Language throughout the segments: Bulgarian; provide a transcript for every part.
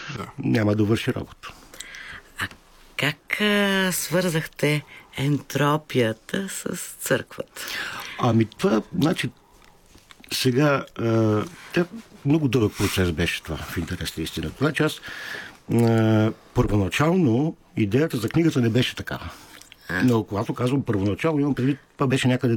няма да върши работа. А как свързахте ентропията с църквата? Ами това, значи, сега, много дълъг процес беше това, в интерес на истината. Значи аз, първоначално, идеята за книгата не беше такава. Но когато казвам първоначално, имам предвид, това беше някъде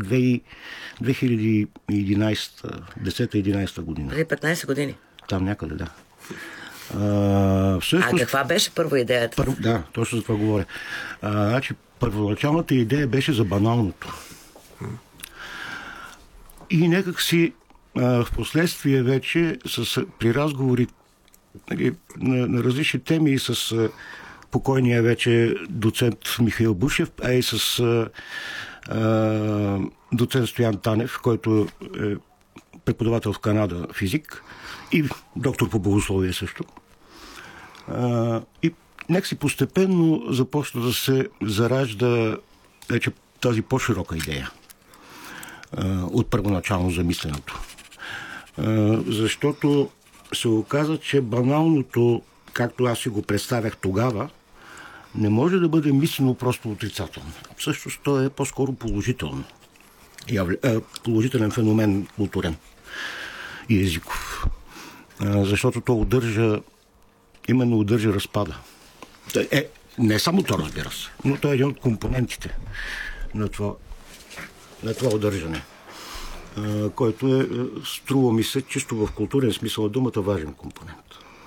10-11 година. Преди 15 години? Там някъде, да. Всъщност, каква беше първо идеята? Да, точно за това говоря. Значи, първоначалната идея беше за баналното. И някак си в последствие вече при разговори на различни теми и с покойния вече доцент Михаил Бушев, а и с доцент Стоян Танев, който е преподавател в Канада физик и доктор по богословие също. И някакси постепенно започна да се заражда вече тази по-широка идея от първоначално замисленото. Защото се оказа, че баналното, както аз си го представях тогава, не може да бъде мислено просто отрицателно. Всъщност то е по-скоро положително. Положителен феномен културен и езиков. Защото то удържа разпада. Не само то, разбира се, но то е един от компонентите на това удържане, който е, струва ми се, чисто в културен смисъл думата, важен компонент.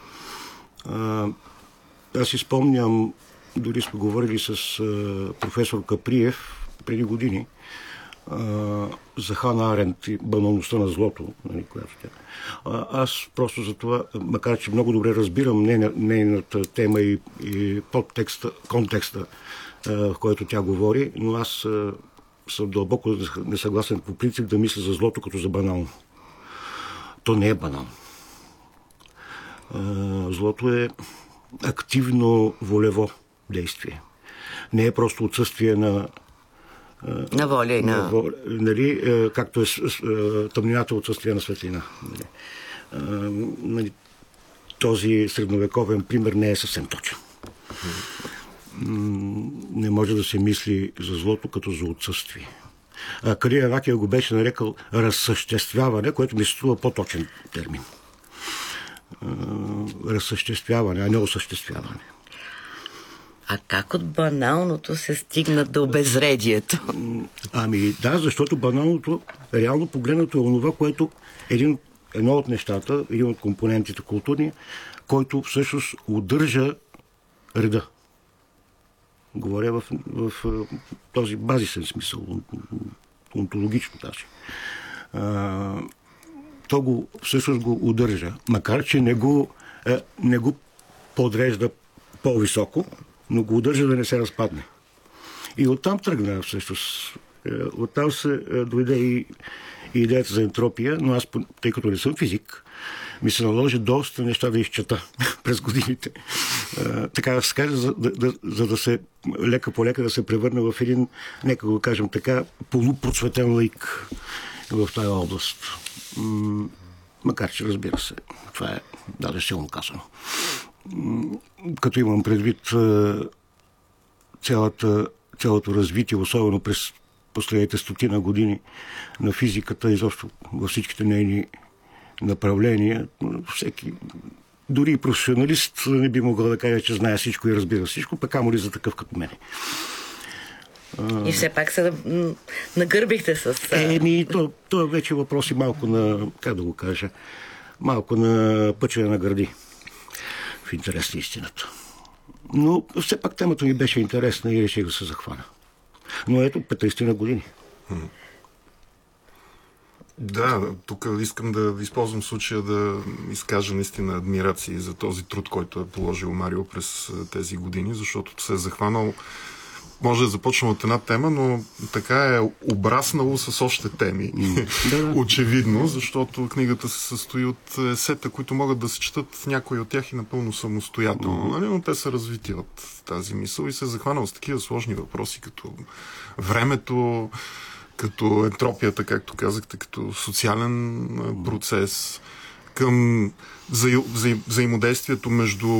Аз си спомням, дори сме говорили с професор Каприев преди години за Хана Арендт и баналността на злото, която тя. Аз просто за това, макар че много добре разбирам нейната тема и подтекста, контекста, в който тя говори, но аз съм дълбоко несъгласен по принцип да мисля за злото като за банално. То не е банално. Злото е активно волево действие. Не е просто отсъствие на воля и на нали, както е тъмнината отсъствие на светлина. Нали, този средновековен пример не е съвсем точен. Не може да се мисли за злото като за отсъствие. Калия Ракия го беше нарекал разсъществяване, което ми се струва по-точен термин. Разсъществяване, а не осъществяване. А как от баналното се стигна до безредието? Ами да, защото баналното, реално погледнато, е онова, което едно от нещата, един от компонентите културни, който всъщност удържа реда. Говоря в този базисен смисъл, онтологично даже. То всъщност го удържа, макар че не го подрежда по-високо, но го удържа да не се разпадне. И оттам тръгна всъщност. Оттам се дойде и идеята за ентропия, но аз, тъй като не съм физик, ми се наложи доста неща да изчета през годините. Така да се каже, за да се лека по лека да се превърне в един, нека го кажем така, полупроцветен лаик в тази област. Макар че, разбира се, това е даже силно казано. Като имам предвид цялото развитие, особено през последните 100 години на физиката, изобщо във всичките нейни направления, всеки, дори и професионалист, не би могъл да каже, че знае всичко и разбира всичко, пък камо ли за такъв като мене. И все пак се нагърбихте с... То е вече въпроси малко на, как да го кажа, малко на пъчене на гърди. В интерес на истината. Но все пак темата ми беше интересна и реших да се захвана. Но ето, 15 години. Да, тук искам да използвам случая да изкажа наистина адмирации за този труд, който е положил Марио през тези години, защото се е захванал. Може да започнем от една тема, но така е обраснало с още теми. Очевидно, защото книгата се състои от есета, които могат да се четат някои от тях и напълно самостоятелно, но те са развити от тази мисъл и се е захванал с такива сложни въпроси, като времето, като ентропията, както казахте, като социален процес, към взаимодействието между